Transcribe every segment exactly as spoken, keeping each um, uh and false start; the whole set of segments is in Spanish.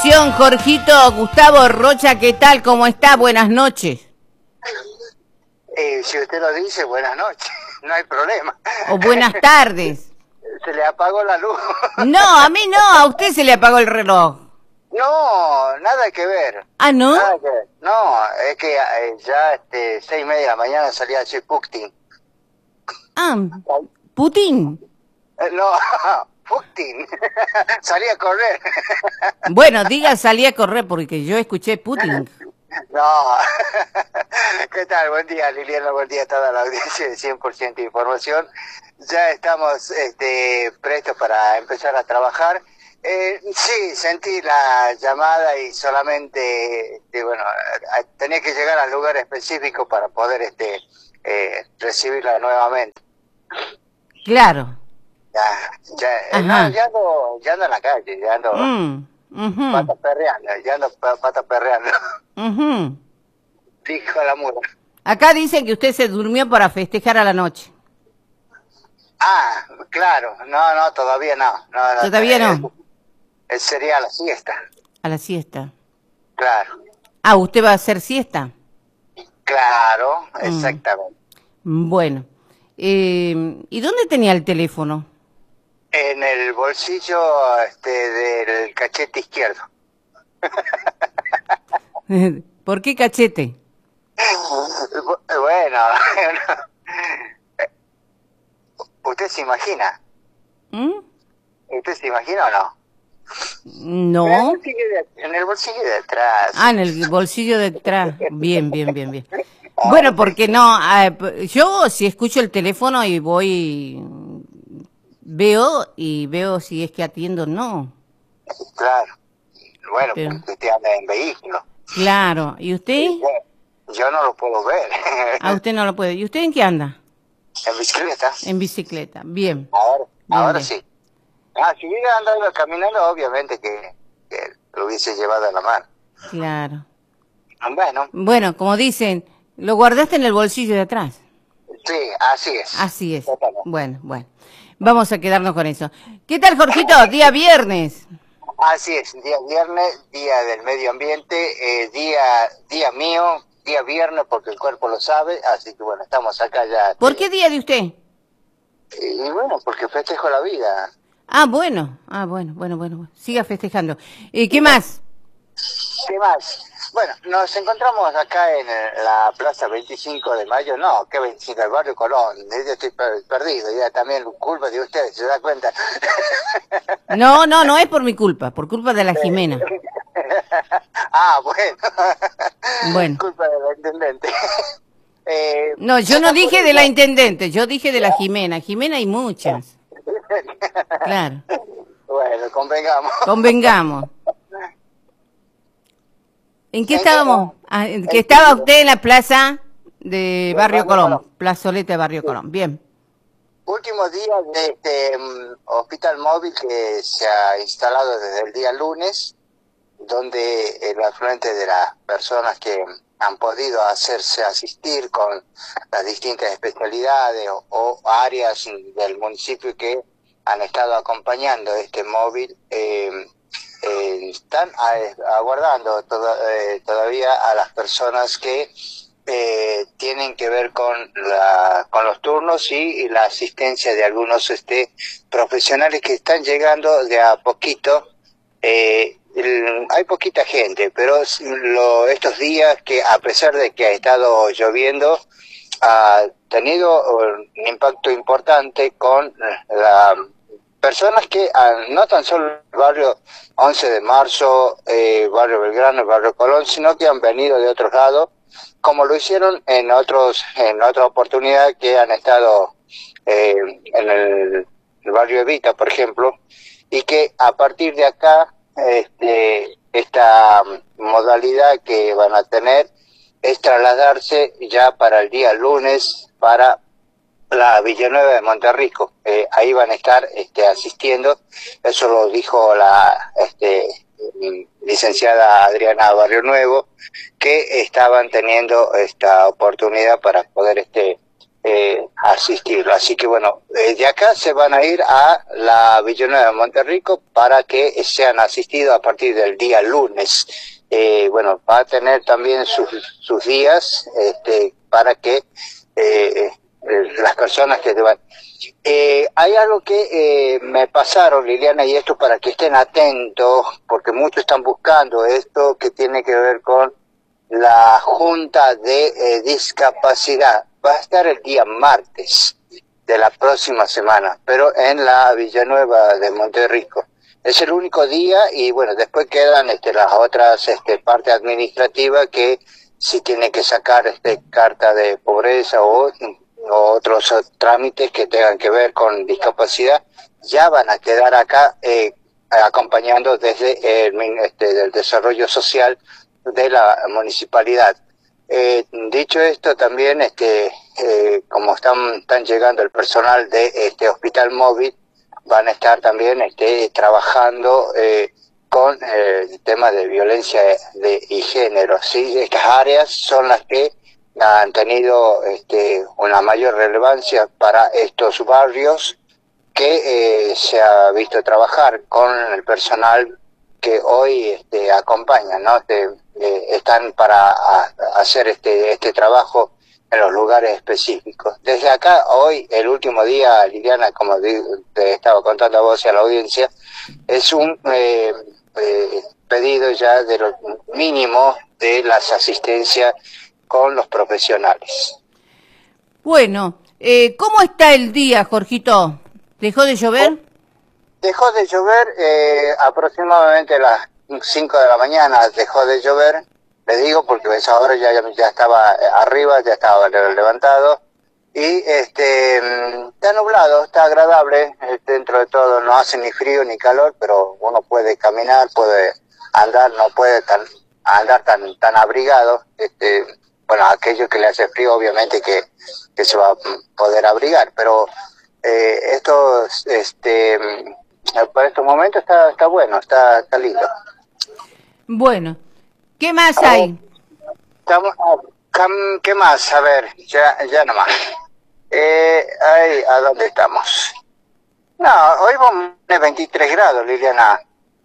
producción, Jorgito. Gustavo Rocha, ¿qué tal? ¿Cómo está? Buenas noches. Eh, si usted lo dice, buenas noches, no hay problema. O buenas tardes. Se le apagó la luz. No, a mí no, a usted se le apagó el reloj. No, nada que ver. ¿Ah, no? Nada que ver. No, es que eh, ya este, seis y media de la mañana salía a hacer Putin. Ah, Putin. Eh, no, Putin. Salía a correr. Bueno, diga salí a correr porque yo escuché Putin. No. ¿Qué tal? Buen día, Liliana. Buen día a toda la audiencia de cien por ciento Información. Ya estamos este, prestos para empezar a trabajar. Eh, sí, sentí la llamada y solamente, este, bueno, tenía que llegar al lugar específico para poder este, eh, recibirla nuevamente. Claro. Ya, ya, eh, no, ya, ando, ya ando en la calle, ya ando Mm, uh-huh. pata perreando, ya ando pata perreando. Uh-huh. Dijo la mula. Acá dicen que usted se durmió para festejar a la noche. Ah, claro, no, no, todavía no. no, no ¿Todavía no? Eh, sería la siesta. A la siesta. Claro. Ah, ¿usted va a hacer siesta? Claro, Mm. exactamente. Bueno. Eh, ¿Y dónde tenía el teléfono? En el bolsillo este, del cachete izquierdo. ¿Por qué cachete? Bueno, ¿usted se imagina? ¿Mm? ¿Usted se imagina o no? No. En el bolsillo de, en el bolsillo de atrás. Ah, en el bolsillo de atrás. Bien, bien, bien, bien. Bueno, porque no, eh, yo si escucho el teléfono y voy, veo y veo si es que atiendo o no. Claro. Bueno, Pero, porque usted anda en vehículo. claro. ¿Y usted? Yo no lo puedo ver. Ah, usted no lo puede. ¿Y usted en qué anda? ¿En bicicleta? En bicicleta. Bien. Ahora, Bien, ahora bien. sí. Ah, si hubiera andado caminando, obviamente que, que lo hubiese llevado en la mano. Claro. Bueno, Bueno, como dicen, lo guardaste en el bolsillo de atrás. sí, así es. Así es. Totalmente. Bueno, bueno. Vamos a quedarnos con eso. ¿Qué tal, Jorgito? Día viernes. Así es, día viernes, día del medio ambiente, eh, día día mío, día viernes porque el cuerpo lo sabe, así que bueno, estamos acá ya. ¿Por qué día de usted? Y bueno, porque festejo la vida. Ah, bueno. Ah, bueno, bueno, bueno. bueno. Siga festejando. ¿Y qué más? ¿Qué más? Bueno, nos encontramos acá en la Plaza veinticinco de Mayo, no, ¿qué veinticinco? El barrio Colón, yo estoy per perdido, ya también culpa de ustedes, ¿se da cuenta? No, no, no es por mi culpa, por culpa de la Jimena. Ah, bueno. Bueno. Culpa de la intendente. eh, No, yo no dije de la intendente, yo dije de la Jimena. Jimena hay muchas. Claro. Bueno, convengamos. Convengamos. ¿En qué ¿En qué estábamos? no? Ah, en que estaba usted en la plaza de Barrio Barrio Colón, Colón. plazoleta de Barrio Colón. Bien. Últimos días de este um, hospital móvil que se ha instalado desde el día lunes, donde el afluente de las personas que han podido hacerse asistir con las distintas especialidades o, o áreas del municipio que han estado acompañando este móvil, eh, eh, están a, aguardando toda, eh, todavía a las personas que eh, tienen que ver con la con los turnos y, y la asistencia de algunos este profesionales que están llegando de a poquito. Eh, el, hay poquita gente, pero lo, estos días que a pesar de que ha estado lloviendo, ha tenido un impacto importante con las personas que han, no tan solo el barrio once de marzo, eh, barrio Belgrano, el barrio Colón, sino que han venido de otros lados, como lo hicieron en otros en otra oportunidad que han estado eh, en el, el barrio Evita, por ejemplo, y que a partir de acá este, esta modalidad que van a tener es trasladarse ya para el día lunes para la Villanueva de Monterrico. Eh, ahí van a estar este, asistiendo, eso lo dijo la este, licenciada Adriana Barrio Nuevo, que estaban teniendo esta oportunidad para poder este eh, asistirlo. Así que bueno, eh, de acá se van a ir a la Villanueva de Monterrico para que sean asistidos a partir del día lunes. Eh, bueno, va a tener también sus, sus días este, para que eh, eh, las personas que te van... Eh, hay algo que eh, me pasaron, Liliana, y esto para que estén atentos, porque muchos están buscando esto que tiene que ver con la Junta de eh, Discapacidad. Va a estar el día martes de la próxima semana, pero en la Villanueva de Monterrico. Es el único día y bueno, después quedan este, las otras este, partes administrativas que si tiene que sacar este, carta de pobreza o, o otros trámites que tengan que ver con discapacidad, ya van a quedar acá eh, acompañando desde el este, del desarrollo social de la municipalidad. Eh, dicho esto, también este eh, como están, están llegando el personal de este hospital móvil, van a estar también este, trabajando eh, con eh, el tema de violencia de, y género. ¿Sí? Estas áreas son las que han tenido este, una mayor relevancia para estos barrios que eh, se ha visto trabajar con el personal que hoy este, acompañan, ¿no? Este, eh, están para a, hacer este, este trabajo en los lugares específicos. Desde acá, hoy, el último día, Liliana, como te estaba contando a vos y a la audiencia, es un eh, eh, pedido ya de lo mínimo de las asistencias con los profesionales. Bueno, eh, ¿cómo está el día, Jorgito? ¿Dejó de llover? Dejó de llover eh, aproximadamente a las cinco de la mañana, dejó de llover. Le digo porque a esa hora ya, ya estaba arriba, ya estaba levantado y este está nublado, está agradable, dentro de todo no hace ni frío ni calor, pero uno puede caminar, puede andar, no puede tan, andar tan tan abrigado. Este, bueno, aquello que le hace frío obviamente que, que se va a poder abrigar, pero eh, esto este para estos momentos está está bueno, está, está lindo. Bueno. ¿Qué más hay? Estamos, ¿qué más? A ver, ya, ya nomás. Eh, ahí, ¿a dónde estamos? No, hoy vamos a veintitrés grados, Liliana.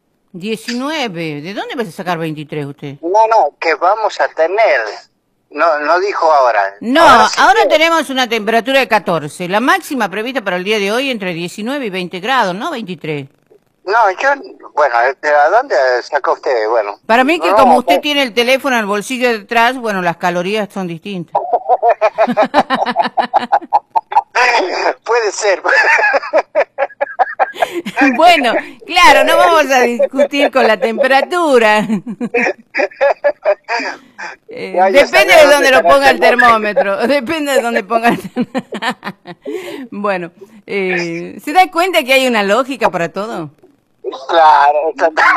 diecinueve. ¿De dónde vas a sacar veintitrés usted? No, no, que vamos a tener. No, no dijo ahora. No, ahora, sí ahora que... tenemos una temperatura de catorce. La máxima prevista para el día de hoy entre diecinueve y veinte grados, ¿no? veintitrés. No, yo, bueno, ¿a dónde sacó usted? Bueno. Para mí que no, como usted no. tiene el teléfono en el bolsillo de atrás, bueno, las calorías son distintas. Puede ser. Bueno, claro, no vamos a discutir con la temperatura. Eh, ya, ya depende de dónde lo ponga el termómetro. Depende de dónde ponga el termómetro. Bueno, eh, ¿se da cuenta que hay una lógica para todo? Claro,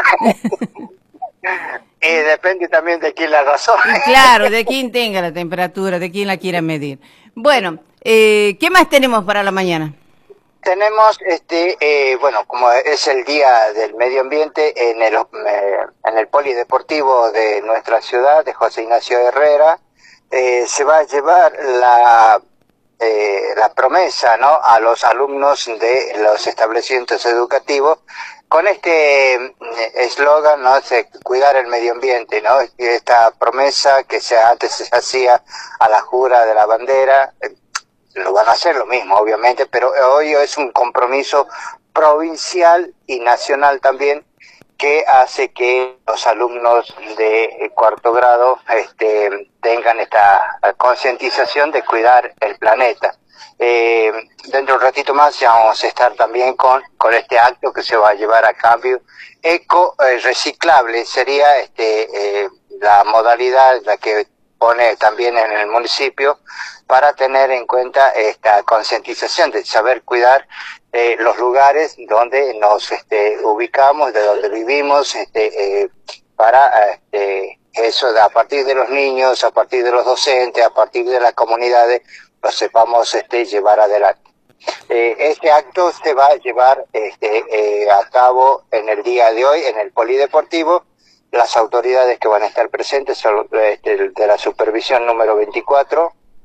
y depende también de quién la razón. Y claro, de quién tenga la temperatura, de quién la quiera medir. Bueno, eh, ¿qué más tenemos para la mañana? Tenemos, este, eh, bueno, como es el Día del Medio Ambiente, en el, eh, en el polideportivo de nuestra ciudad, de José Ignacio Herrera, eh, se va a llevar la, eh, la promesa, ¿no?, a los alumnos de los establecimientos educativos, con este eslogan, ¿no?, de cuidar el medio ambiente, ¿no? Esta promesa que se, antes se hacía a la jura de la bandera, eh, lo van a hacer lo mismo, obviamente, pero hoy es un compromiso provincial y nacional también, que hace que los alumnos de cuarto grado este, tengan esta concientización de cuidar el planeta. Eh, dentro de un ratito más ya vamos a estar también con, con este acto que se va a llevar a cambio. Eco eh, reciclable sería este, eh, la modalidad la que pone también en el municipio para tener en cuenta esta concientización de saber cuidar eh, los lugares donde nos este, ubicamos, de donde vivimos, este, eh, para este, eso de, a partir de los niños, a partir de los docentes, a partir de las comunidades, lo sepamos este, llevar adelante. Eh, este acto se va a llevar este, eh, a cabo en el día de hoy en el polideportivo. Las autoridades que van a estar presentes son este, de la supervisión número veinticuatro,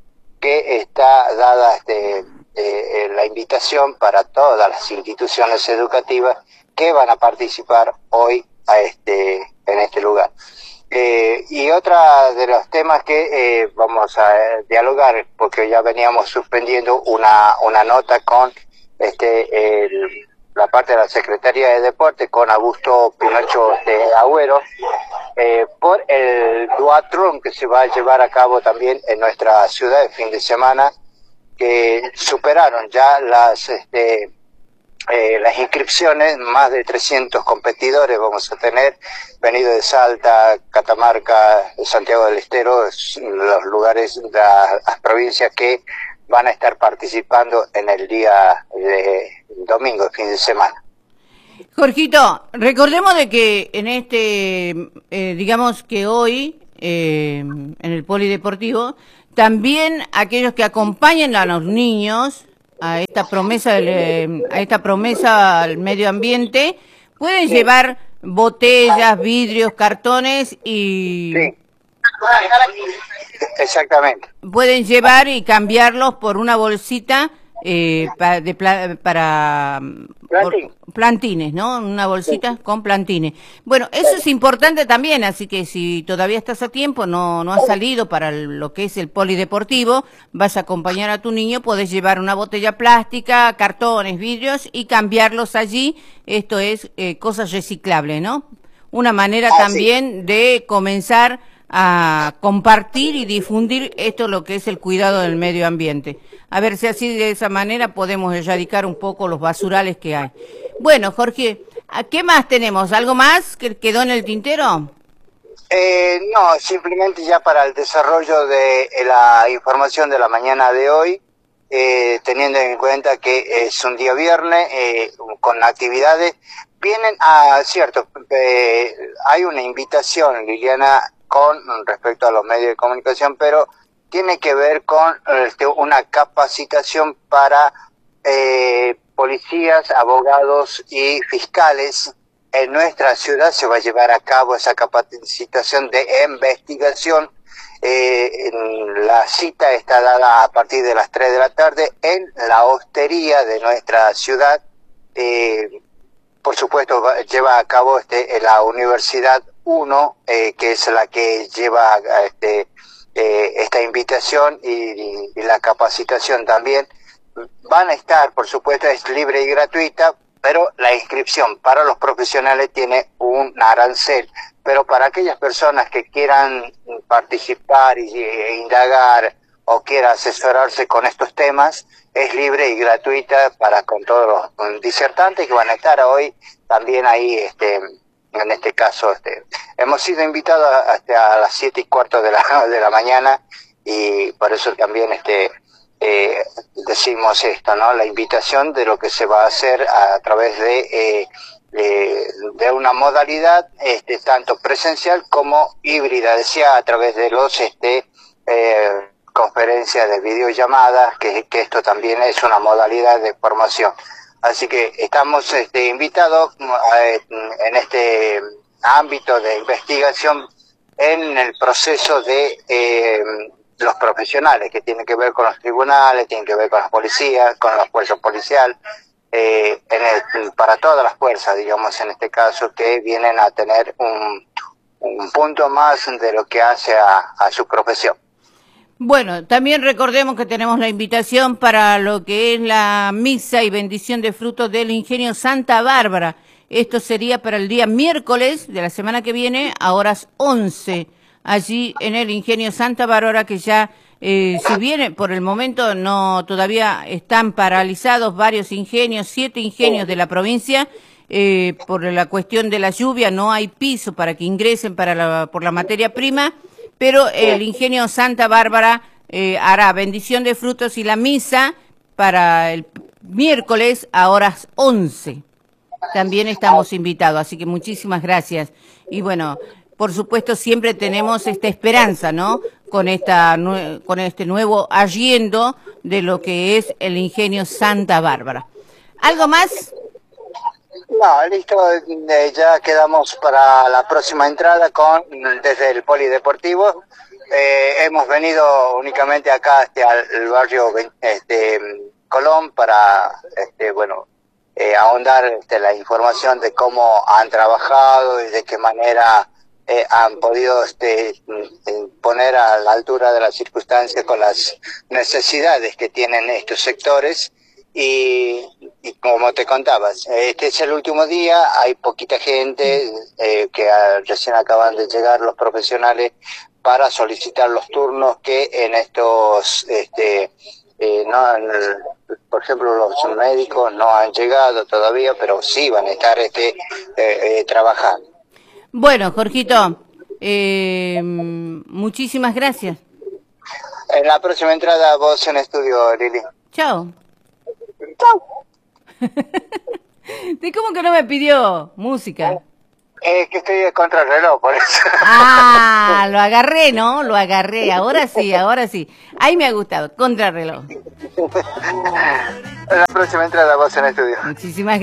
que está dada este, eh, la invitación para todas las instituciones educativas que van a participar hoy a este, en este lugar. Eh, y otra de los temas que eh, vamos a dialogar, porque ya veníamos suspendiendo una, una nota con este el, la parte de la Secretaría de Deporte, con Augusto Pinocho de Agüero, eh, por el duatlón que se va a llevar a cabo también en nuestra ciudad el fin de semana, que superaron ya las este, eh, las inscripciones. Más de trescientos competidores vamos a tener, venido de Salta, Catamarca, Santiago del Estero, los lugares, las, las provincias que van a estar participando en el día de domingo, fin de semana. Jorgito, recordemos de que en este, eh, digamos que hoy, eh, en el polideportivo, también aquellos que acompañan a los niños a esta promesa, del, eh, a esta promesa al medio ambiente, pueden sí. llevar botellas, vidrios, cartones y... Sí. Exactamente. Pueden llevar y cambiarlos por una bolsita eh, pa, de pla, para Plantín. por, plantines, ¿no? Una bolsita sí. con plantines. Bueno, eso sí. es importante también, así que si todavía estás a tiempo, no no has salido para lo que es el polideportivo, vas a acompañar a tu niño, podés llevar una botella plástica, cartones, vidrios y cambiarlos allí. Esto es eh, cosas reciclables, ¿no? Una manera ah, también sí. de comenzar a compartir y difundir esto lo que es el cuidado del medio ambiente. A ver si así de esa manera podemos erradicar un poco los basurales que hay. Bueno, Jorge, ¿qué más tenemos? ¿Algo más que quedó en el tintero? Eh, no, simplemente ya para el desarrollo de la información de la mañana de hoy, eh, teniendo en cuenta que es un día viernes eh, con actividades, vienen a, cierto, eh, hay una invitación, Liliana, con respecto a los medios de comunicación, pero tiene que ver con este, una capacitación para eh, policías, abogados y fiscales. En nuestra ciudad se va a llevar a cabo esa capacitación de investigación. Eh, en la cita está dada a partir de las tres de la tarde en la hostería de nuestra ciudad. Eh, por supuesto, lleva a cabo este, en la Universidad uno, eh, que es la que lleva este, eh, esta invitación y, y, y la capacitación también. Van a estar, por supuesto, es libre y gratuita, pero la inscripción para los profesionales tiene un arancel. Pero para aquellas personas que quieran participar y, e indagar o quieran asesorarse con estos temas, es libre y gratuita para con todos los disertantes que van a estar hoy también ahí, este, en este caso, este, hemos sido invitados hasta a las siete y cuarto de la, de la mañana y por eso también este, eh, decimos esto, ¿no? La invitación de lo que se va a hacer a, a través de, eh, eh, de una modalidad este, tanto presencial como híbrida, decía, a través de los este, eh, conferencias de videollamadas, que, que esto también es una modalidad de formación. Así que estamos este, invitados a, en este ámbito de investigación en el proceso de eh, los profesionales, que tiene que ver con los tribunales, tiene que ver con las policías, con la fuerza policial, eh, en el, para todas las fuerzas, digamos, en este caso, que vienen a tener un, un punto más de lo que hace a, a su profesión. Bueno, también recordemos que tenemos la invitación para lo que es la misa y bendición de frutos del Ingenio Santa Bárbara. Esto sería para el día miércoles de la semana que viene a horas once, allí en el Ingenio Santa Bárbara, que ya, eh, si bien por el momento no todavía están paralizados varios ingenios, siete ingenios de la provincia, eh, por la cuestión de la lluvia, no hay piso para que ingresen para la, por la materia prima, pero el Ingenio Santa Bárbara eh, hará bendición de frutos y la misa para el miércoles a horas once. También estamos invitados, así que muchísimas gracias. Y bueno, por supuesto siempre tenemos esta esperanza, ¿no? Con esta con este nuevo arriendo de lo que es el Ingenio Santa Bárbara. ¿Algo más? No, listo, ya quedamos para la próxima entrada con desde el polideportivo eh, hemos venido únicamente acá hacia el barrio este, Colón para, este, bueno, eh, ahondar este, la información de cómo han trabajado y de qué manera eh, han podido este, poner a la altura de las circunstancias con las necesidades que tienen estos sectores. Y, y como te contabas, este es el último día, hay poquita gente eh, que a, recién acaban de llegar los profesionales para solicitar los turnos que en estos, este, eh, no, en el, por ejemplo, los médicos no han llegado todavía, pero sí van a estar este, eh, eh, trabajando. Bueno, Jorgito, eh, muchísimas gracias. En la próxima entrada, vos en estudio, Lili. Chao. Chao. ¿De cómo que no me pidió música? Es que estoy contra el reloj, por eso. Ah, lo agarré, ¿no? Lo agarré. Ahora sí, ahora sí. Ahí me ha gustado. Contrarreloj. En la próxima entrada, vos en estudio. Muchísimas gracias.